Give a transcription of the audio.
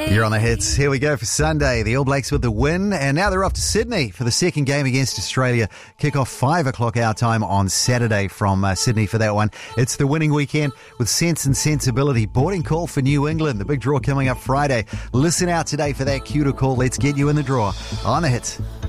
You're on the hits. Here we go for Sunday. The All Blacks with the win, and now they're off to Sydney for the second game against Australia. Kick off 5 o'clock our time on Saturday from Sydney for that one. It's the winning weekend with Sense and Sensibility. Boarding call for New England. The big draw coming up Friday. Listen out today for that cue to call. Let's get you in the draw on the hits.